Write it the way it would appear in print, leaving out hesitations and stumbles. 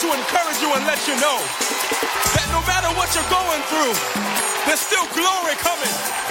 to encourage you and let you know that no matter what you're going through, there's still glory coming.